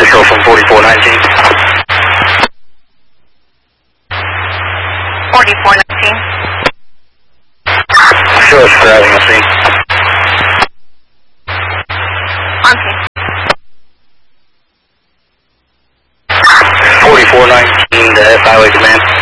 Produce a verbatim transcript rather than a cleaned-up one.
Echo from forty-four nineteen. forty-four nineteen. Show us driving on scene. On scene. forty-four nineteen to F Highway Command.